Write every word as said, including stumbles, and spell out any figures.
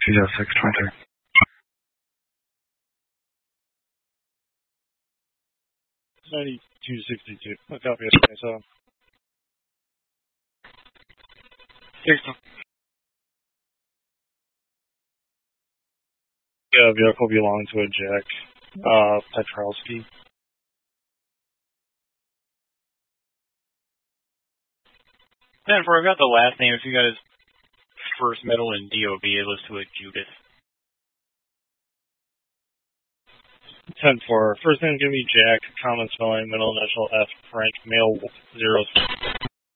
C S six twenty-three. ninety-two sixty-two. A copy of the so. Six. Yeah, vehicle belonging to a Jack uh, Petrowski. Then for I got the last name, if you got his first middle in D O B, it was to a Judith. ten four. First name give me Jack, common spelling, middle initial F, Frank, male zero.